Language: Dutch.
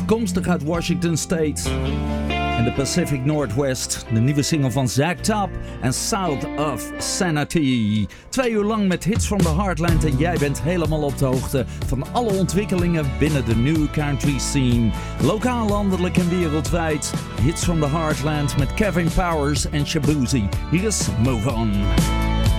afkomstig uit Washington State en de Pacific Northwest. De nieuwe single van Zack Top en South of Sanity. 2 uur lang met hits from the Heartland en jij bent helemaal op de hoogte van alle ontwikkelingen binnen de new country scene. Lokaal, landelijk en wereldwijd. Hits from the Heartland met Kevin Powers en Shabuzi. Hier is Move On.